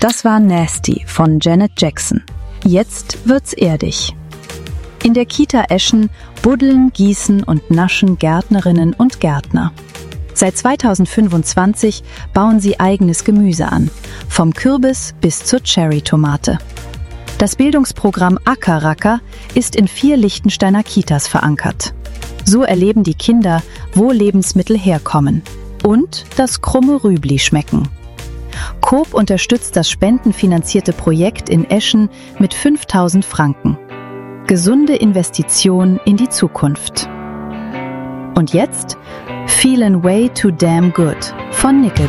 Das war Nasty von Janet Jackson. Jetzt wird's erdig. In der Kita Eschen buddeln, gießen und naschen Gärtnerinnen und Gärtner. Seit 2025 bauen sie eigenes Gemüse an, vom Kürbis bis zur Cherry-Tomate. Das Bildungsprogramm Acker-Racker ist in 4 Liechtensteiner Kitas verankert. So erleben die Kinder, wo Lebensmittel herkommen und dass krumme Rübli schmecken. Coop unterstützt das spendenfinanzierte Projekt in Eschen mit 5.000 Franken. Gesunde Investition in die Zukunft. Und jetzt Feelin' Way Too Damn Good von Nickelback.